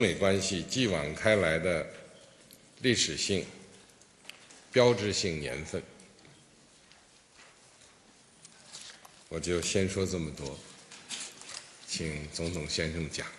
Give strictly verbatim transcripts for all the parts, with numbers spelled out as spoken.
美关系继往开来的历史性、标志性年份，我就先说这么多，请总统先生讲。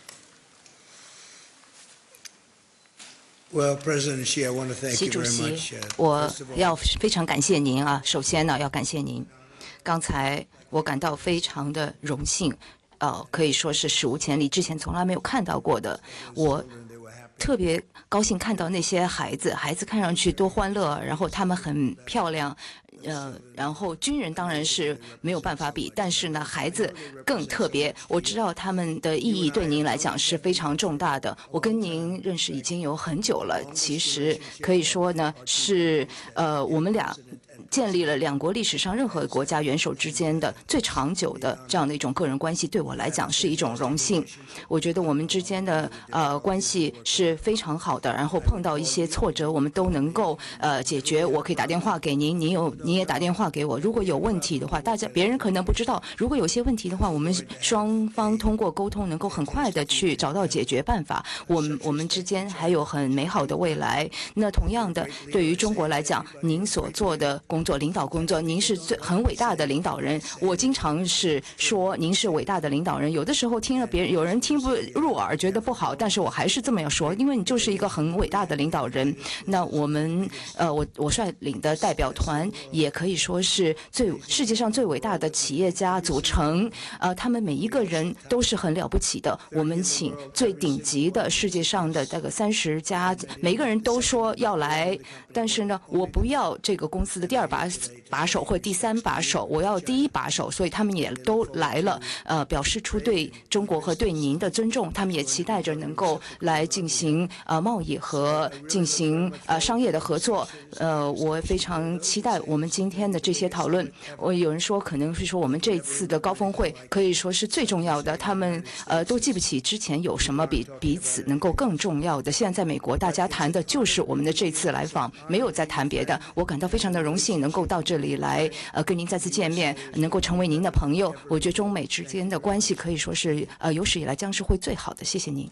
Well, President Xi, I want to thank 习 you 主 very 席 much. Uh,， 我 first of all, 要非常感谢您啊！首先呢，要感谢您。刚才我感到非常的荣幸，呃，可以说是史无前例，之前从来没有看到过的。我特别高兴看到那些孩子，孩子看上去多欢乐，然后他们很漂亮。呃，然后军人当然是没有办法比，但是呢，孩子更特别。我知道他们的意义对您来讲是非常重大的。我跟您认识已经有很久了，其实可以说呢，是呃，我们俩建立了两国历史上任何国家元首之间的最长久的这样的一种个人关系，对我来讲是一种荣幸。我觉得我们之间的呃关系是非常好的，然后碰到一些挫折，我们都能够呃解决。我可以打电话给您，您有您也打电话给我。如果有问题的话，大家别人可能不知道，如果有些问题的话，我们双方通过沟通能够很快的去找到解决办法。我们我们之间还有很美好的未来。那同样的，对于中国来讲，您所做的工作，领导工作，您是最很伟大的领导人。我经常是说您是伟大的领导人，有的时候听了别人有人听不入耳，觉得不好，但是我还是这么要说，因为你就是一个很伟大的领导人。那我们呃，我我率领的代表团也可以说是最世界上最伟大的企业家组成，呃，他们每一个人都是很了不起的。我们请最顶级的世界上的这个三十家，每一个人都说要来，但是呢，我不要这个公司的第二把把手或第三把手，我要第一把手，所以他们也都来了，呃，表示出对中国和对您的尊重，他们也期待着能够来进行呃贸易和进行呃商业的合作。呃，我非常期待我们今天的这些讨论。我有人说可能是说我们这次的高峰会可以说是最重要的，他们呃都记不起之前有什么比彼此能够更重要的。现在在美国，大家谈的就是我们的这次来访，没有在谈别的。我感到非常的荣幸能够到这里来，呃，跟您再次见面，能够成为您的朋友。我觉得中美之间的关系可以说是呃有史以来将是会最好的。谢谢您。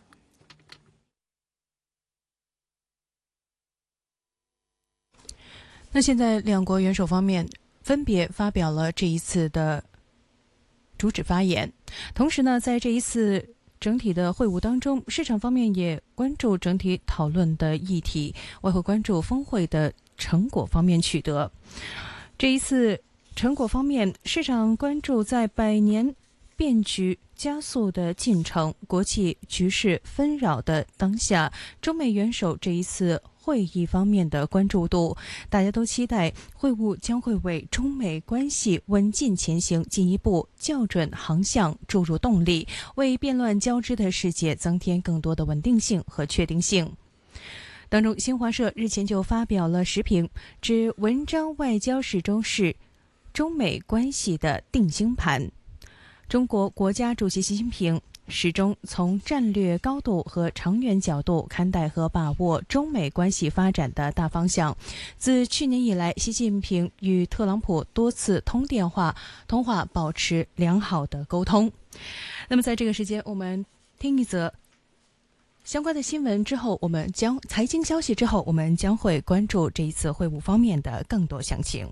那现在两国元首方面分别发表了这一次的主旨发言，同时呢，在这一次整体的会晤当中，市场方面也关注整体讨论的议题，外会关注峰会的成果方面取得。这一次成果方面，市场关注在百年变局加速的进程、国际局势纷扰的当下，中美元首这一次会议方面的关注度，大家都期待会晤将会为中美关系稳进前行进一步校准航向注入动力，为变乱交织的世界增添更多的稳定性和确定性。当中，新华社日前就发表了时评，指文章外交始终是中美关系的定心盘。中国国家主席习近平始终从战略高度和长远角度看待和把握中美关系发展的大方向。自去年以来，习近平与特朗普多次通电话，通话保持良好的沟通。那么在这个时间，我们听一则相关的新闻之后，我们将财经消息之后，我们将会关注这一次会晤方面的更多详情。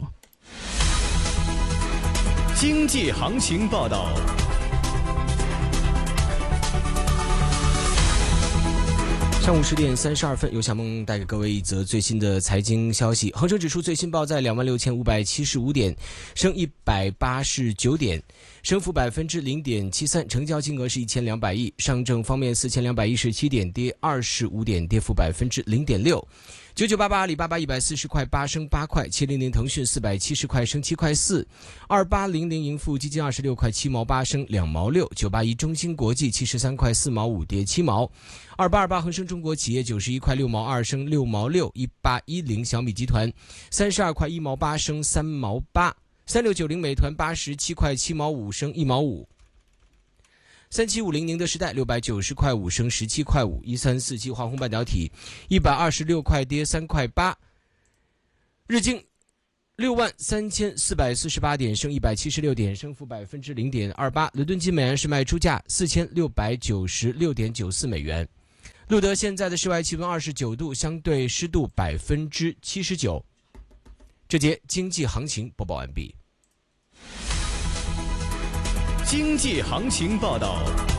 经济行情报道。上午十点三十二分，由小梦带给各位一则最新的财经消息。恒生指数最新报在两万六千五百七十五点，升一百八十九点，升幅百分之零点七三，成交金额是一千两百亿。上证方面四千两百一十七点，跌二十五点，跌幅百分之零点六。九九八八阿里巴巴一百四十块八升八块，七零零腾讯四百七十块升七块四，二八零零盈富基金二十六块七毛八升两毛六，九八一中芯国际七十三块四毛五跌七毛，二八二八恒生中国企业九十一块六毛二升六毛六，一八一零小米集团三十二块一毛八升三毛八，三六九零美团八十七块七毛五升一毛五。三七五零宁德时代六百九十块五升十七块五，一三四七华虹半导体一百二十六块跌三块八，日经六万三千四百四十八点升一百七十六点，升幅百分之零点二八。伦敦金每安士卖出价四千六百九十六点九四美元。 路德现在的室外气温二十九度，相对湿度百分之七十九。这节经济行情播报完毕。 经济行情报道。